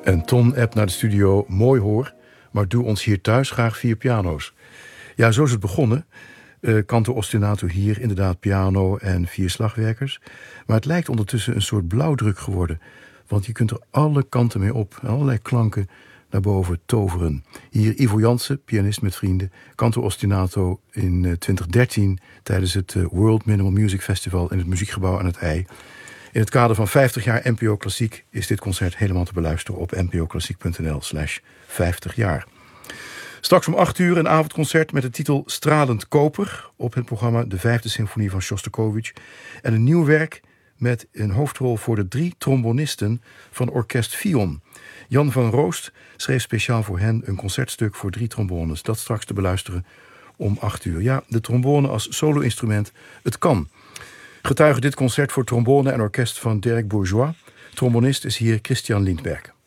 En Ton appt naar de studio: mooi hoor, maar doe ons hier thuis graag 4 piano's. Ja, zo is het begonnen. Canto ostinato hier, inderdaad piano en 4 slagwerkers. Maar het lijkt ondertussen een soort blauwdruk geworden. Want je kunt er alle kanten mee op. Allerlei klanken naar boven toveren. Hier Ivo Jansen, pianist met vrienden. Canto ostinato in 2013 tijdens het World Minimal Music Festival in het Muziekgebouw aan het IJ. In het kader van 50 jaar NPO Klassiek is dit concert helemaal te beluisteren op npoklassiek.nl/50 jaar. Straks om 8 uur een avondconcert met de titel Stralend Koper. Op het programma de 5e symfonie van Sjostakovich. En een nieuw werk met een hoofdrol voor de 3 trombonisten van Orkest Fion. Jan van Roost schreef speciaal voor hen een concertstuk voor 3 trombones. Dat straks te beluisteren om 8 uur. Ja, de trombone als solo-instrument, het kan. Getuige dit concert voor trombone en orkest van Dirk Bourgeois. Trombonist is hier Christian Lindberg.